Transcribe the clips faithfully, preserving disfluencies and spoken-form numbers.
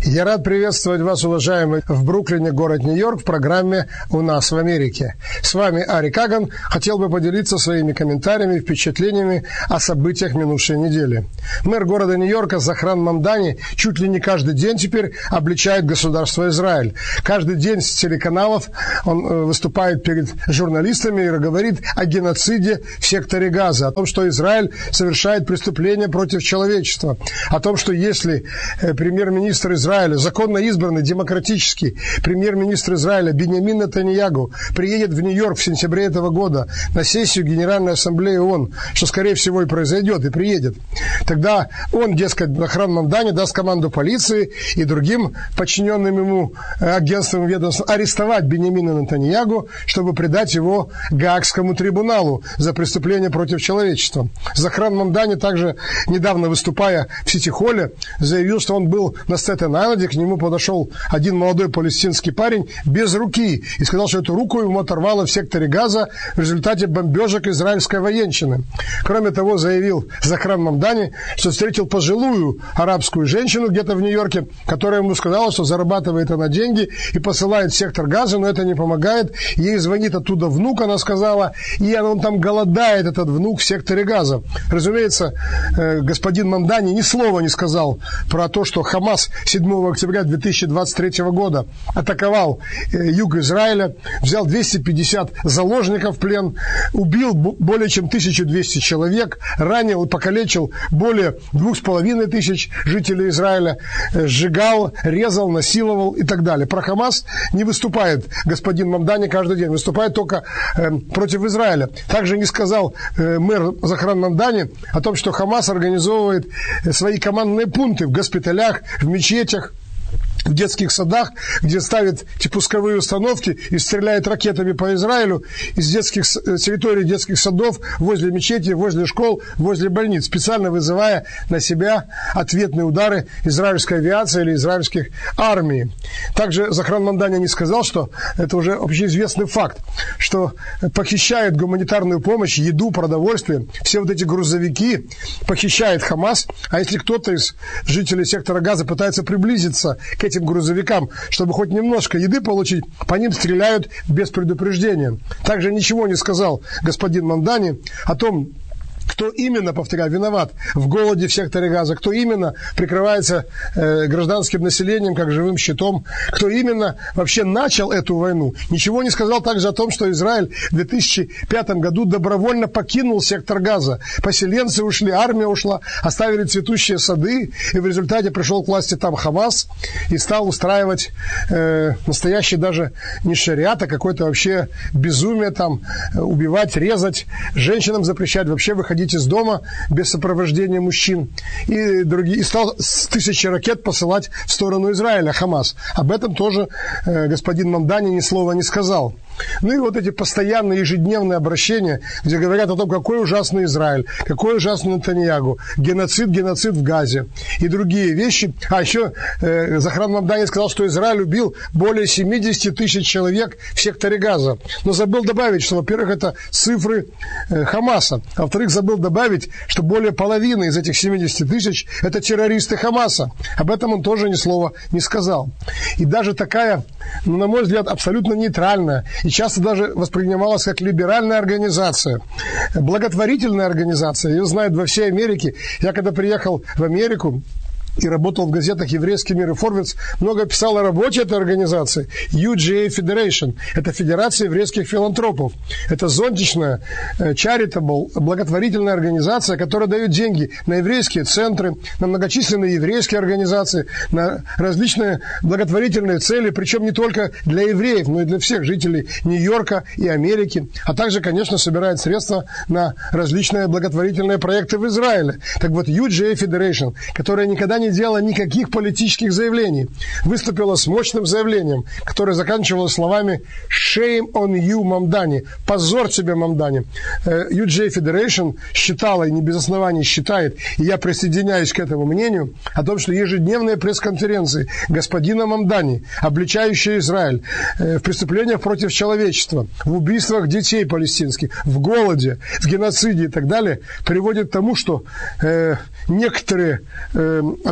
Я рад приветствовать вас, уважаемые, в Бруклине, город Нью-Йорк, в программе «У нас в Америке». С вами Ари Каган. Хотел бы поделиться своими комментариями и впечатлениями о событиях минувшей недели. Мэр города Нью-Йорка Захран Мамдани чуть ли не каждый день теперь обличает государство Израиль. Каждый день с телеканалов он выступает перед журналистами и говорит о геноциде в секторе Газа, о том, что Израиль совершает преступления против человечества, о том, что если премьер-министр Израиля, законно избранный, демократический премьер-министр Израиля Биньямин Нетаньяху приедет в Нью-Йорк в сентябре этого года на сессию Генеральной Ассамблеи ООН, что, скорее всего, и произойдет, и приедет, тогда он, дескать, Захран Мамдани даст команду полиции и другим подчиненным ему агентствам и ведомствам арестовать Биньямина Нетаньяху, чтобы предать его Гаагскому трибуналу за преступление против человечества. Захран Мамдани также, недавно выступая в Сити-холле, заявил, что он был на Стэттен-Айленде, к нему подошел один молодой палестинский парень без руки и сказал, что эту руку ему оторвало в секторе Газа в результате бомбежек израильской военщины. Кроме того, заявил Захран Мамдани, что встретил пожилую арабскую женщину где-то в Нью-Йорке, которая ему сказала, что зарабатывает она деньги и посылает в сектор Газа, но это не помогает. Ей звонит оттуда внук, она сказала, и он там голодает, этот внук, в секторе Газа. Разумеется, господин Мамдани ни слова не сказал про то, что Хамас седьмого октября две тысячи двадцать третьего года атаковал юг Израиля, взял двести пятьдесят заложников в плен, убил более чем тысячу двести человек, ранил и покалечил более двух с половиной тысяч жителей Израиля, сжигал, резал, насиловал и так далее. Про Хамас не выступает господин Мамдани каждый день, выступает только э, против Израиля. Также не сказал э, мэр Захран Мамдани о том, что Хамас организовывает свои командные пункты в госпиталях, в мечетях, в детских садах, где ставят пусковые установки и стреляет ракетами по Израилю из детских территорий детских садов, возле мечети, возле школ, возле больниц, специально вызывая на себя ответные удары израильской авиации или израильских армии. Также Захран Мамдани не сказал, что это уже общеизвестный факт, что похищает гуманитарную помощь, еду, продовольствие, все вот эти грузовики похищает Хамас, а если кто-то из жителей сектора Газа пытается приблизиться к этим грузовикам, чтобы хоть немножко еды получить, по ним стреляют без предупреждения. Также ничего не сказал господин Мамдани о том, кто именно, повторяю, виноват в голоде в секторе Газа, кто именно прикрывается э, гражданским населением как живым щитом, кто именно вообще начал эту войну. Ничего не сказал также о том, что Израиль в две тысячи пятом году добровольно покинул сектор Газа. Поселенцы ушли, армия ушла, оставили цветущие сады, и в результате пришел к власти там Хамас и стал устраивать э, настоящий даже не шариат, а какое-то вообще безумие там, убивать, резать, женщинам запрещать вообще выходить из дома без сопровождения мужчин и другие, и стал с тысячи ракет посылать в сторону Израиля Хамас. Об этом тоже э, господин Мамдани ни слова не сказал. Ну и вот эти постоянные ежедневные обращения, где говорят о том, какой ужасный Израиль, какой ужасный Нетаньяху, геноцид, геноцид в Газе и другие вещи. А еще э, Захран Мамдани сказал, что Израиль убил более семьдесят тысяч человек в секторе Газа. Но забыл добавить, что, во-первых, это цифры э, Хамаса, а во-вторых, забыл добавить, что более половины из этих семидесяти тысяч это террористы Хамаса. Об этом он тоже ни слова не сказал. И даже такая, ну, на мой взгляд, абсолютно нейтральная и часто даже воспринималась как либеральная организация, благотворительная организация, ее знают во всей Америке. Я когда приехал в Америку и работал в газетах «Еврейский мир» и «Форвардс», много писал о работе этой организации. ю джи эй Federation. Это Федерация еврейских филантропов. Это зонтичная, charitable, благотворительная организация, которая дает деньги на еврейские центры, на многочисленные еврейские организации, на различные благотворительные цели, причем не только для евреев, но и для всех жителей Нью-Йорка и Америки, а также, конечно, собирает средства на различные благотворительные проекты в Израиле. Так вот, ю джи эй Federation, которая никогда не не делала никаких политических заявлений, выступила с мощным заявлением, которое заканчивалось словами «Shame on you, Мамдани», «Позор тебе, Мамдани». ю джи эй Federation считала, и не без оснований считает, и я присоединяюсь к этому мнению, о том, что ежедневные пресс-конференции господина Мамдани, обличающие Израиль в преступлениях против человечества, в убийствах детей палестинских, в голоде, в геноциде и так далее, приводят к тому, что э, некоторые э,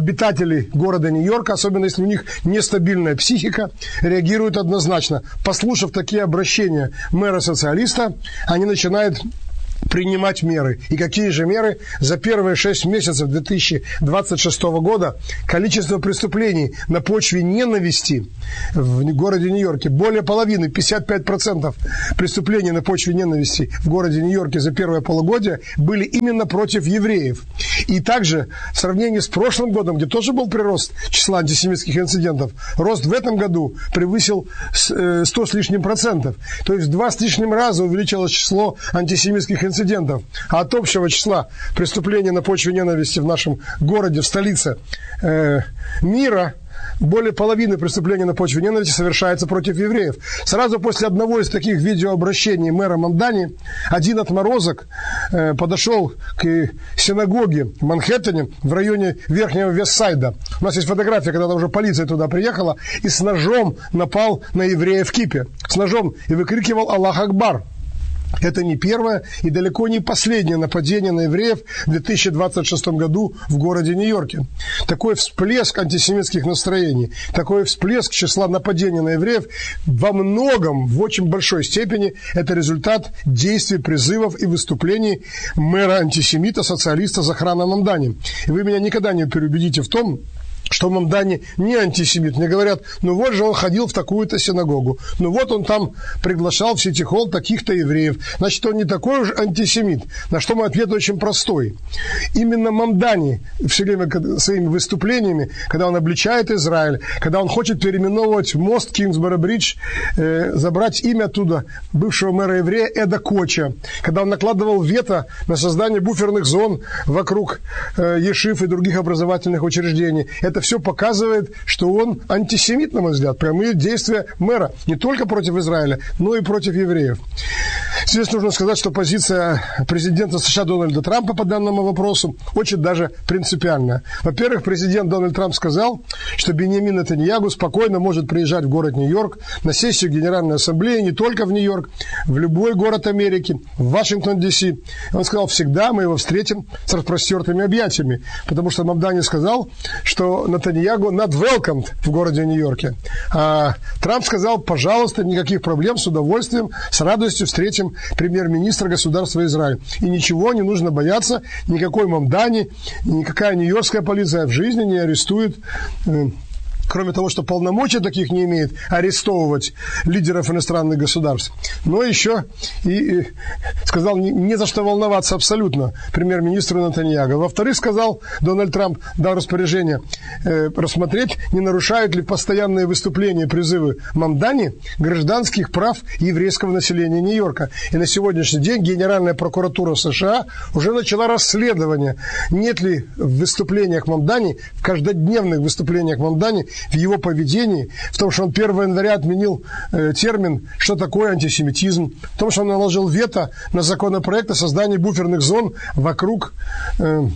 обитатели города Нью-Йорка, особенно если у них нестабильная психика, реагируют однозначно. Послушав такие обращения мэра-социалиста, они начинают принимать меры. И какие же меры? За первые шесть месяцев две тысячи двадцать шестого года количество преступлений на почве ненависти в городе Нью-Йорке, более половины, пятьдесят пять процентов преступлений на почве ненависти в городе Нью-Йорке за первое полугодие были именно против евреев. И также в сравнении с прошлым годом, где тоже был прирост числа антисемитских инцидентов, рост в этом году превысил сто с лишним процентов. То есть в два с лишним раза увеличилось число антисемитских инцидентов. инцидентов, а от общего числа преступлений на почве ненависти в нашем городе, в столице э, мира, более половины преступлений на почве ненависти совершается против евреев. Сразу после одного из таких видеообращений мэра Мамдани один отморозок э, подошел к синагоге в Манхэттене в районе Верхнего Вестсайда. У нас есть фотография, когда уже полиция туда приехала, и с ножом напал на еврея в кипе. С ножом и выкрикивал «Аллах Акбар». Это не первое и далеко не последнее нападение на евреев в две тысячи двадцать шестом году в городе Нью-Йорке. Такой всплеск антисемитских настроений, такой всплеск числа нападений на евреев во многом, в очень большой степени, это результат действий, призывов и выступлений мэра-антисемита, социалиста Захрана Мамдани. И вы меня никогда не переубедите в том, что Мамдани не антисемит. Мне говорят, ну вот же он ходил в такую-то синагогу, ну вот он там приглашал в сити-холл таких-то евреев, значит, он не такой уж антисемит. На что мой ответ очень простой. Именно Мамдани все время своими выступлениями, когда он обличает Израиль, когда он хочет переименовывать мост Кингсборо-Бридж, э, забрать имя оттуда бывшего мэра-еврея Эда Коча, когда он накладывал вето на создание буферных зон вокруг э, ешив и других образовательных учреждений, это все показывает, что он антисемит, на мой взгляд. Прямые действия мэра не только против Израиля, но и против евреев. Здесь нужно сказать, что позиция президента США Дональда Трампа по данному вопросу очень даже принципиальная. Во-первых, президент Дональд Трамп сказал, что Биньямин Нетаньяху спокойно может приезжать в город Нью-Йорк на сессию Генеральной Ассамблеи, не только в Нью-Йорк, в любой город Америки, в Вашингтон, Ди Си. Он сказал, всегда мы его встретим с распростертыми объятиями, потому что Мамдани сказал, что Нетаньяху not welcomed в городе Нью-Йорке. А Трамп сказал, пожалуйста, никаких проблем, с удовольствием, с радостью встретим премьер-министра государства Израиль. И ничего не нужно бояться, никакой Мамдани, никакая нью-йоркская полиция в жизни не арестует, э, кроме того, что полномочий таких не имеет арестовывать лидеров иностранных государств, но еще и, и сказал, не, не за что волноваться абсолютно премьер-министру Нетаньяху. Во-вторых, сказал, Дональд Трамп дал распоряжение э, рассмотреть, не нарушают ли постоянные выступления, призывы Мамдани гражданских прав еврейского населения Нью-Йорка. И на сегодняшний день Генеральная прокуратура США уже начала расследование, нет ли в выступлениях Мамдани, в каждодневных выступлениях Мамдани, в его поведении, в том, что он первого января отменил э, термин, что такое антисемитизм, в том, что он наложил вето на законопроект о создании буферных зон вокруг э,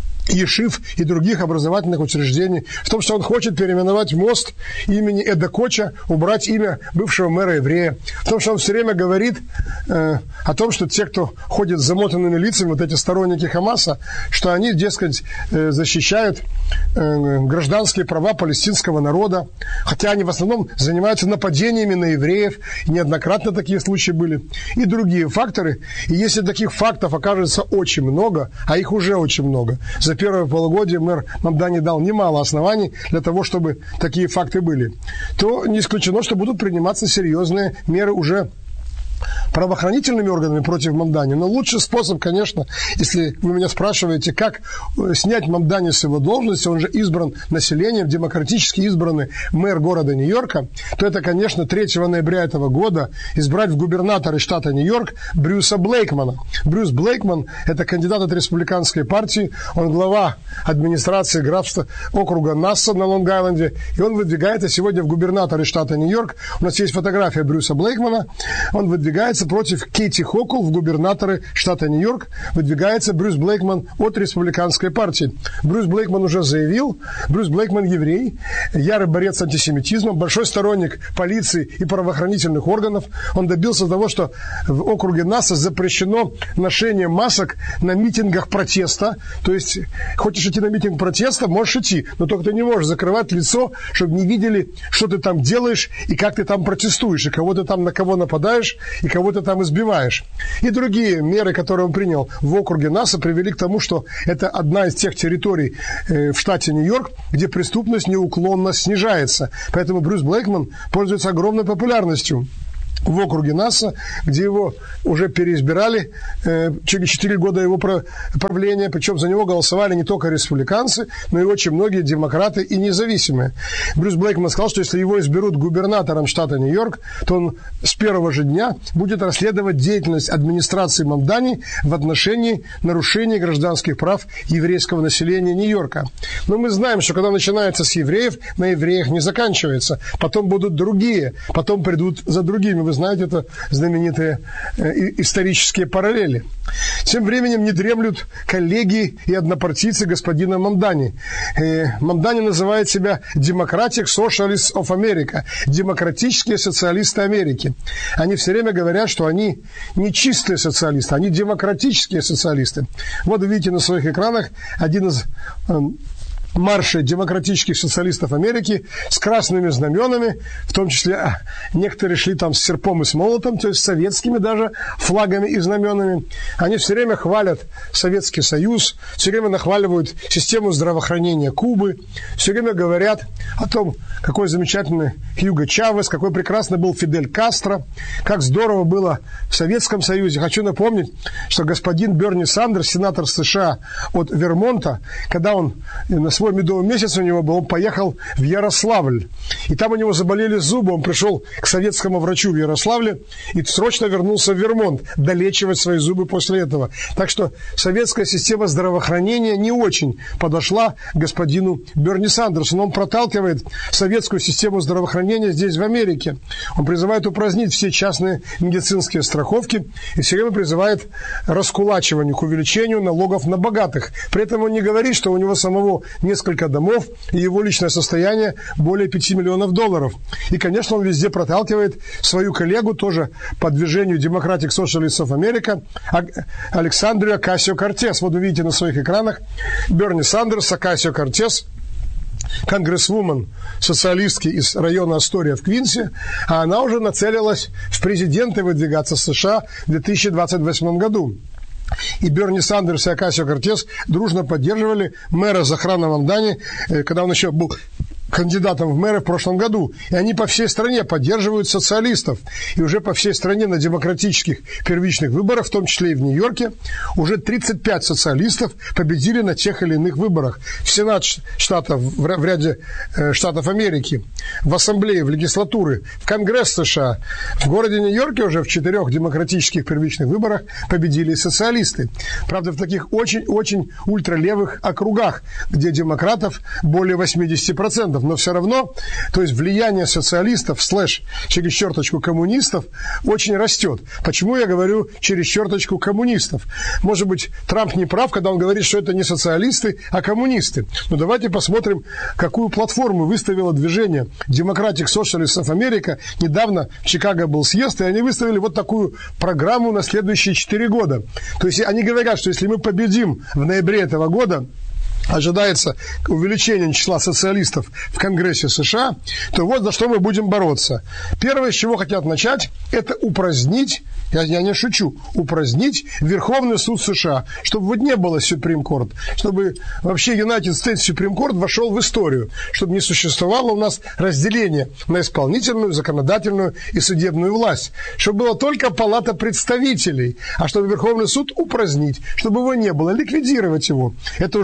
ешив и других образовательных учреждений, в том, что он хочет переименовать мост имени Эда Коча, убрать имя бывшего мэра-еврея, в том, что он все время говорит э, о том, что те, кто ходит с замотанными лицами, вот эти сторонники Хамаса, что они, дескать, э, защищают э, гражданские права палестинского народа, хотя они в основном занимаются нападениями на евреев, и неоднократно такие случаи были, и другие факторы. И если таких фактов окажется очень много, а их уже очень много, за первое полугодие мэр Мамдани дал немало оснований для того, чтобы такие факты были, то не исключено, что будут приниматься серьезные меры уже правоохранительными органами против Мамдани. Но лучший способ, конечно, если вы меня спрашиваете, как снять Мамдани с его должности, он же избран населением, демократически избранный мэр города Нью-Йорка, то это, конечно, третьего ноября этого года избрать в губернаторы штата Нью-Йорк Брюса Блейкмана. Брюс Блейкман – это кандидат от республиканской партии, он глава администрации графства округа Нассау на Лонг-Айленде, и он выдвигается сегодня в губернаторы штата Нью-Йорк. У нас есть фотография Брюса Блейкмана, он выдвигается выдвигается против Кейти Хокул в губернаторы штата Нью-Йорк, выдвигается Брюс Блейкман от республиканской партии. Брюс Блейкман уже заявил, Брюс Блейкман еврей, ярый борец с антисемитизмом, большой сторонник полиции и правоохранительных органов. Он добился того, что в округе НАСА запрещено ношение масок на митингах протеста. То есть, хочешь идти на митинг протеста, можешь идти, но только ты не можешь закрывать лицо, чтобы не видели, что ты там делаешь и как ты там протестуешь, и кого ты там на кого нападаешь, и кого ты там избиваешь. И другие меры, которые он принял в округе НАСА, привели к тому, что это одна из тех территорий э, в штате Нью-Йорк, где преступность неуклонно снижается. Поэтому Брюс Блейкман пользуется огромной популярностью в округе НАСА, где его уже переизбирали э, через четыре года его правления, причем за него голосовали не только республиканцы, но и очень многие демократы и независимые. Брюс Блейкман сказал, что если его изберут губернатором штата Нью-Йорк, то он с первого же дня будет расследовать деятельность администрации Мамдани в отношении нарушений гражданских прав еврейского населения Нью-Йорка. Но мы знаем, что когда начинается с евреев, на евреях не заканчивается. Потом будут другие, потом придут за другими. Вы знаете, это знаменитые э, исторические параллели. Тем временем не дремлют коллеги и однопартийцы господина Мамдани. Э, Мамдани называет себя Democratic Socialists of America, демократические социалисты Америки. Они все время говорят, что они не чистые социалисты, они демократические социалисты. Вот вы видите на своих экранах один из э, марши демократических социалистов Америки с красными знаменами, в том числе некоторые шли там с серпом и с молотом, то есть с советскими даже флагами и знаменами. Они все время хвалят Советский Союз, все время нахваливают систему здравоохранения Кубы, все время говорят о том, какой замечательный Хьюго Чавес, какой прекрасный был Фидель Кастро, как здорово было в Советском Союзе. Хочу напомнить, что господин Берни Сандерс, сенатор США от Вермонта, когда он на свой медовый месяц у него был, он поехал в Ярославль. И там у него заболели зубы, он пришел к советскому врачу в Ярославле и срочно вернулся в Вермонт долечивать свои зубы после этого. Так что советская система здравоохранения не очень подошла господину Берни Сандерсу, но он проталкивает советскую систему здравоохранения здесь, в Америке. Он призывает упразднить все частные медицинские страховки и все время призывает раскулачиванию, к увеличению налогов на богатых. При этом он не говорит, что у него самого несколько домов и его личное состояние более пяти миллионов долларов. И, конечно, он везде проталкивает свою коллегу, тоже по движению Democratic Socialists of America, Александрию Окасио-Кортес. Вот вы видите на своих экранах Берни Сандерс, Окасио-Кортес, конгрессвумен, социалистки из района Астория в Квинсе, а она уже нацелилась в президенты выдвигаться в США в две тысячи двадцать восьмом году. И Берни Сандерс и Окасио-Кортес дружно поддерживали мэра Захрана Мамдани, когда он еще был кандидатом в мэры в прошлом году. И они по всей стране поддерживают социалистов. И уже по всей стране на демократических первичных выборах, в том числе и в Нью-Йорке, уже тридцать пять социалистов победили на тех или иных выборах. В Сенат штатов, в ряде штатов Америки, в Ассамблее, в легислатуры, в Конгресс США. В городе Нью-Йорке уже в четырех демократических первичных выборах победили социалисты. Правда, в таких очень-очень ультралевых округах, где демократов более восемьдесят процентов. Но все равно, то есть влияние социалистов, слэш, через черточку коммунистов, очень растет. Почему я говорю через черточку коммунистов? Может быть, Трамп не прав, когда он говорит, что это не социалисты, а коммунисты. Но давайте посмотрим, какую платформу выставило движение Democratic Socialists of America. Недавно в Чикаго был съезд, и они выставили вот такую программу на следующие четыре года. То есть они говорят, что если мы победим в ноябре этого года, ожидается увеличение числа социалистов в Конгрессе США, то вот за что мы будем бороться. Первое, с чего хотят начать, это упразднить, я, я не шучу, упразднить Верховный суд США, чтобы вот не было Supreme Court, чтобы вообще United States Supreme Court вошел в историю, чтобы не существовало у нас разделение на исполнительную, законодательную и судебную власть, чтобы была только Палата представителей, а чтобы Верховный суд упразднить, чтобы его не было, ликвидировать его. Это уже изменение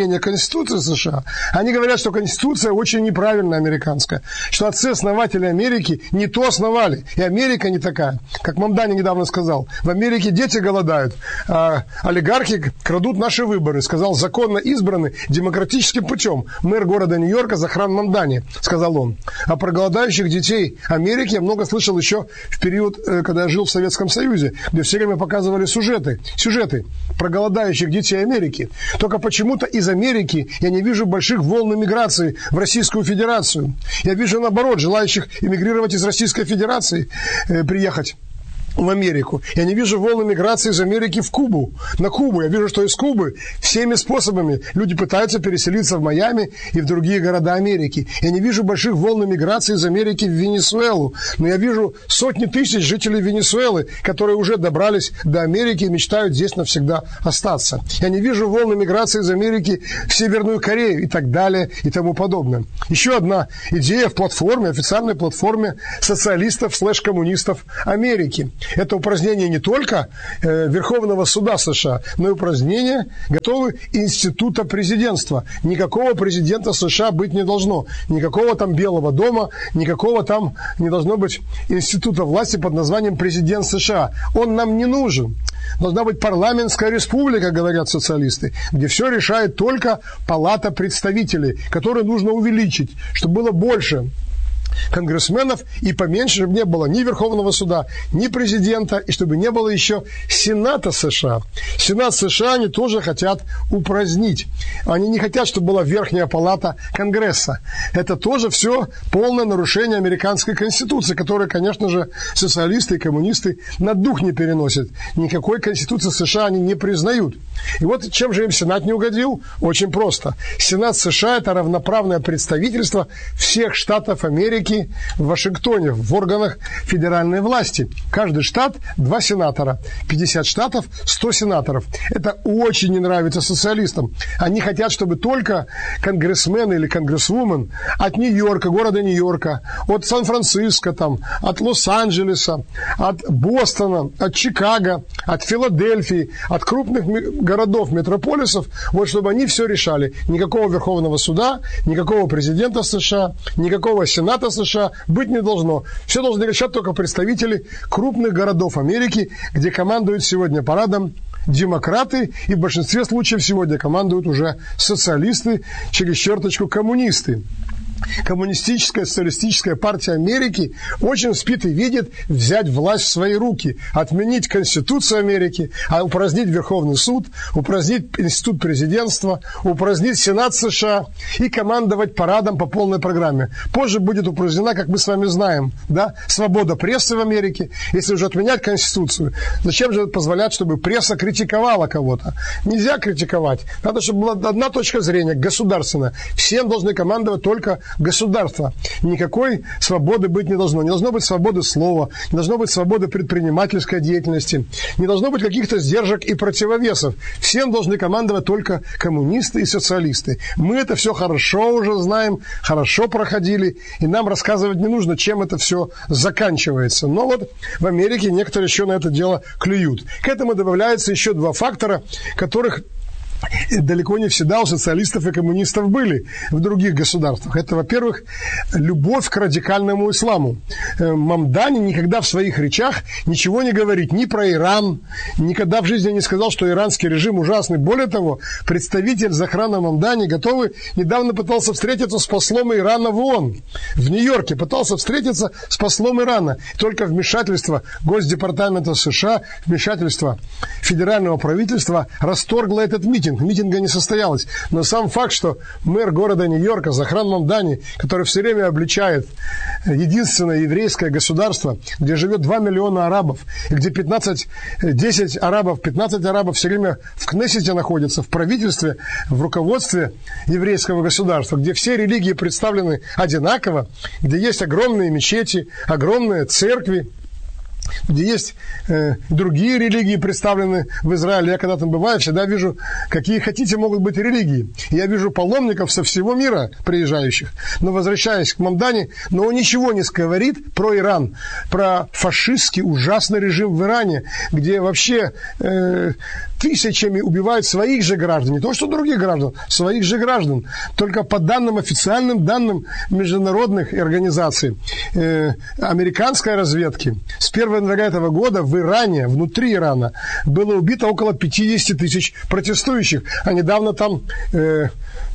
изменения Конституции США, они говорят, что Конституция очень неправильная американская, что отцы-основатели Америки не то основали, и Америка не такая. Как Мамдани недавно сказал, в Америке дети голодают, а олигархи крадут наши выборы, сказал законно избранный демократическим путем мэр города Нью-Йорка Захран Мамдани, сказал он. А про голодающих детей Америки я много слышал еще в период, когда я жил в Советском Союзе, где все время показывали сюжеты, сюжеты про голодающих детей Америки. Только почему-то из Америки я не вижу больших волн эмиграции в Российскую Федерацию. Я вижу, наоборот, желающих эмигрировать из Российской Федерации, э, приехать в Америку. Я не вижу волны миграции из Америки в Кубу, на Кубу. Я вижу, что из Кубы всеми способами люди пытаются переселиться в Майами и в другие города Америки. Я не вижу больших волн миграции из Америки в Венесуэлу, но я вижу сотни тысяч жителей Венесуэлы, которые уже добрались до Америки и мечтают здесь навсегда остаться. Я не вижу волны миграции из Америки в Северную Корею и так далее и тому подобное. Еще одна идея в платформе, официальной платформе социалистов слэш-коммунистов Америки. Это упразднение не только э, Верховного суда США, но и упразднение готовы института президентства. Никакого президента США быть не должно. Никакого там Белого дома, никакого там не должно быть института власти под названием президент США. Он нам не нужен. Должна быть парламентская республика, говорят социалисты, где все решает только Палата представителей, которую нужно увеличить, чтобы было больше конгрессменов и поменьше, чтобы не было ни Верховного суда, ни президента, и чтобы не было еще Сената США. Сенат США они тоже хотят упразднить. Они не хотят, чтобы была верхняя палата Конгресса. Это тоже все полное нарушение американской Конституции, которую, конечно же, социалисты и коммунисты на дух не переносят. Никакой Конституции США они не признают. И вот чем же им Сенат не угодил? Очень просто. Сенат США – это равноправное представительство всех штатов Америки в Вашингтоне, в органах федеральной власти. Каждый штат два сенатора. пятьдесят штатов, сто сенаторов. Это очень не нравится социалистам. Они хотят, чтобы только конгрессмены или конгрессвумен от Нью-Йорка, города Нью-Йорка, от Сан-Франциско, там, от Лос-Анджелеса, от Бостона, от Чикаго, от Филадельфии, от крупных городов, метрополисов, вот чтобы они все решали. Никакого Верховного суда, никакого президента США, никакого Сената США быть не должно. Все должны решать только представители крупных городов Америки, где командуют сегодня парадом демократы, и в большинстве случаев сегодня командуют уже социалисты, через черточку коммунисты. Коммунистическая, социалистическая партия Америки очень спит и видит взять власть в свои руки, отменить Конституцию Америки, а упразднить Верховный суд, упразднить институт президентства, упразднить Сенат США и командовать парадом по полной программе. Позже будет упразднена, как мы с вами знаем, да, свобода прессы в Америке. Если уже отменять Конституцию, зачем же позволять, чтобы пресса критиковала кого-то? Нельзя критиковать. Надо, чтобы была одна точка зрения, государственная. Всем должны командовать только государства. Никакой свободы быть не должно. Не должно быть свободы слова, не должно быть свободы предпринимательской деятельности, не должно быть каких-то сдержек и противовесов. Всем должны командовать только коммунисты и социалисты. Мы это все хорошо уже знаем, хорошо проходили, и нам рассказывать не нужно, чем это все заканчивается. Но вот в Америке некоторые еще на это дело клюют. К этому добавляются еще два фактора, которых далеко не всегда у социалистов и коммунистов были в других государствах. Это, во-первых, любовь к радикальному исламу. Мамдани никогда в своих речах ничего не говорит ни про Иран, никогда в жизни не сказал, что иранский режим ужасный. Более того, представитель Захрана Мамдани готовый недавно пытался встретиться с послом Ирана в ООН. В Нью-Йорке пытался встретиться с послом Ирана. Только вмешательство Госдепартамента США, вмешательство федерального правительства расторгло этот митинг. Митинга не состоялось. Но сам факт, что мэр города Нью-Йорка Захран Мамдани, который все время обличает единственное еврейское государство, где живет два миллиона арабов, и где пятнадцать, десять арабов, пятнадцать арабов все время в Кнессете находятся, в правительстве, в руководстве еврейского государства, где все религии представлены одинаково, где есть огромные мечети, огромные церкви, где есть э, другие религии представлены в Израиле. Я когда там бываю, всегда вижу, какие хотите могут быть религии. Я вижу паломников со всего мира приезжающих. Но возвращаясь к Мамдани, но он ничего не говорит про Иран, про фашистский ужасный режим в Иране, где вообще э, тысячами убивают своих же граждан, не то что других граждан, своих же граждан. Только по данным, официальным данным международных организаций э, американской разведки с первого января этого года в Иране, внутри Ирана, было убито около пятьдесят тысяч протестующих. А недавно там э,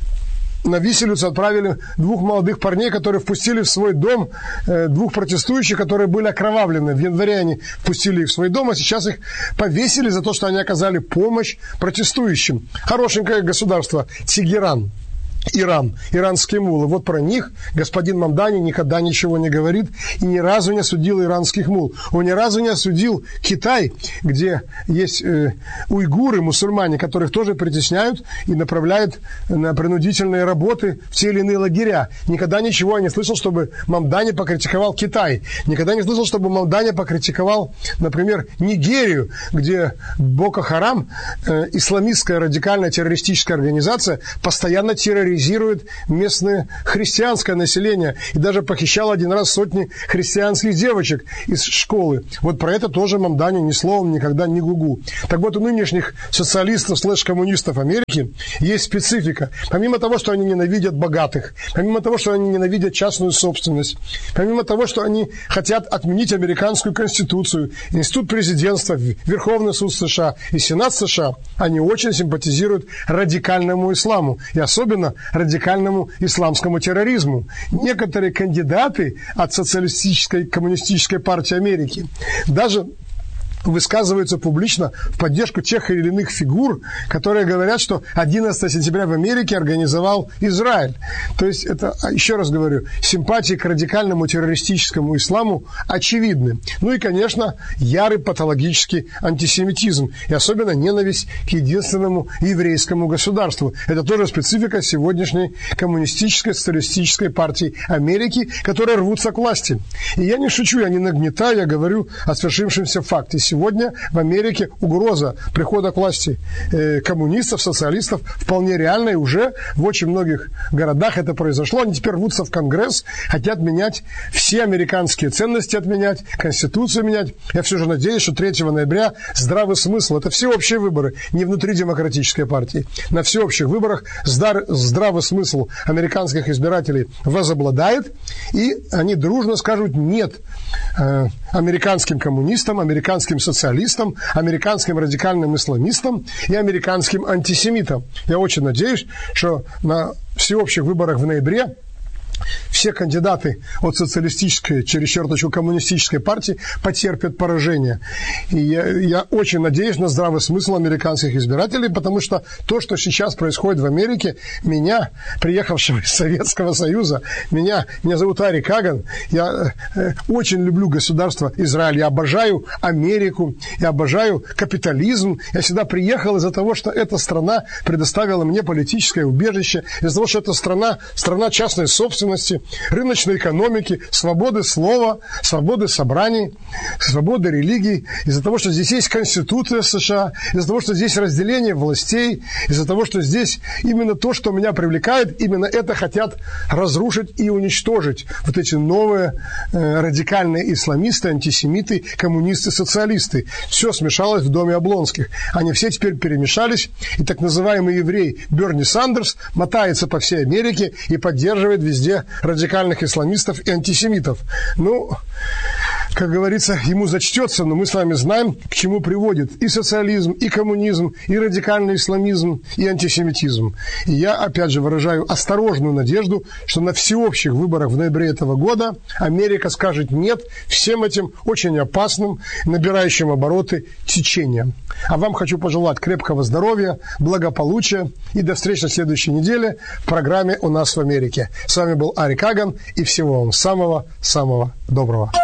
на виселицу отправили двух молодых парней, которые впустили в свой дом э, двух протестующих, которые были окровавлены. В январе они впустили их в свой дом, а сейчас их повесили за то, что они оказали помощь протестующим. Хорошенькое государство Тегеран. Иран, иранские мулы. Вот про них господин Мамдани никогда ничего не говорит и ни разу не осудил иранских мул. Он ни разу не осудил Китай, где есть э, уйгуры, мусульмане, которых тоже притесняют и направляют на принудительные работы в те или иные лагеря. Никогда ничего я не слышал, чтобы Мамдани покритиковал Китай. Никогда не слышал, чтобы Мамдани покритиковал, например, Нигерию, где Боко Харам, э, исламистская радикальная террористическая организация, постоянно терроризирует местное христианское население и даже похищал один раз сотни христианских девочек из школы. Вот про это тоже Мамдани ни словом никогда не гугу. Так вот, у нынешних социалистов слэш-коммунистов Америки есть специфика. Помимо того, что они ненавидят богатых, помимо того, что они ненавидят частную собственность, помимо того, что они хотят отменить американскую конституцию, институт президентства, Верховный суд США и Сенат США, они очень симпатизируют радикальному исламу и особенно радикальному исламскому терроризму. Некоторые кандидаты от социалистической коммунистической партии Америки даже высказываются публично в поддержку тех или иных фигур, которые говорят, что одиннадцатого сентября в Америке организовал Израиль. То есть это, еще раз говорю, симпатии к радикальному террористическому исламу очевидны. Ну и, конечно, ярый патологический антисемитизм и особенно ненависть к единственному еврейскому государству. Это тоже специфика сегодняшней коммунистической социалистической партии Америки, которые рвутся к власти. И я не шучу, я не нагнетаю, я говорю о свершившемся факте. Сегодня в Америке угроза прихода к власти э, коммунистов, социалистов вполне реальна, и уже в очень многих городах это произошло. Они теперь рвутся в Конгресс, хотят менять все американские ценности, отменять, Конституцию менять. Я все же надеюсь, что третьего ноября здравый смысл, это всеобщие выборы, не внутри демократической партии. На всеобщих выборах здар, здравый смысл американских избирателей возобладает, и они дружно скажут «нет» э, американским коммунистам, американским социалистам, американским радикальным исламистам и американским антисемитам. Я очень надеюсь, что на всеобщих выборах в ноябре все кандидаты от социалистической, через черточку коммунистической партии потерпят поражение. И я, я очень надеюсь на здравый смысл американских избирателей, потому что то, что сейчас происходит в Америке, меня, приехавшего из Советского Союза, меня, меня зовут Ари Каган, я э, очень люблю государство Израиль, я обожаю Америку, я обожаю капитализм, я сюда приехал из-за того, что эта страна предоставила мне политическое убежище, из-за того, что эта страна, страна частной собственности, рыночной экономики, свободы слова, свободы собраний, свободы религий, из-за того, что здесь есть Конституция США, из-за того, что здесь разделение властей, из-за того, что здесь именно то, что меня привлекает, именно это хотят разрушить и уничтожить вот эти новые э, радикальные исламисты, антисемиты, коммунисты, социалисты. Все смешалось в доме Облонских. Они все теперь перемешались, и так называемый еврей Берни Сандерс мотается по всей Америке и поддерживает везде радикальных исламистов и антисемитов. Ну, как говорится, ему зачтется, но мы с вами знаем, к чему приводит и социализм, и коммунизм, и радикальный исламизм, и антисемитизм. И я, опять же, выражаю осторожную надежду, что на всеобщих выборах в ноябре этого года Америка скажет «нет» всем этим очень опасным, набирающим обороты течениям. А вам хочу пожелать крепкого здоровья, благополучия и до встречи на следующей неделе в программе «У нас в Америке». С вами был Ари Каган, и всего вам самого-самого доброго.